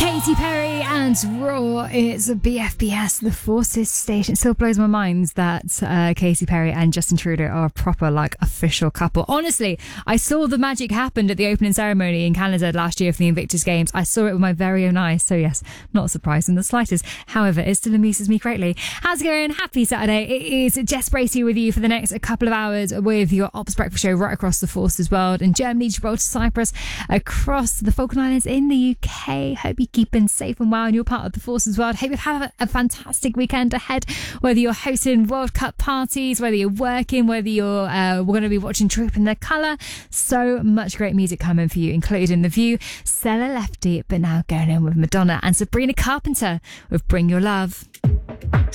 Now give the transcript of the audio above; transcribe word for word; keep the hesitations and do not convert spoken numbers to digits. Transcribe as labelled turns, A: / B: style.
A: Katy Perry and Raw. It's a B F B S, the Forces station. It still blows my mind that uh, Katy Perry and Justin Trudeau are a proper, like, official couple. Honestly, I saw the magic happen at the opening ceremony in Canada last year for the Invictus Games. I saw it with my very own eyes. So yes, not surprised in the slightest. However, it still amuses me greatly. How's it going? Happy Saturday. It is Jess Bracey with you for the next couple of hours with your Ops Breakfast show right across the Forces world, in Germany, Gibraltar, Cyprus, across the Falkland Islands, in the U K. Hope you're keeping safe and well and you're part of the Forces world. Hope you have a, a fantastic weekend ahead, whether you're hosting World Cup parties, whether you're working, whether you're uh, we're going to be watching Troop in their colour. So much great music coming for you, including The View, Stella Lefty, but now going in with Madonna and Sabrina Carpenter with Bring Your Love.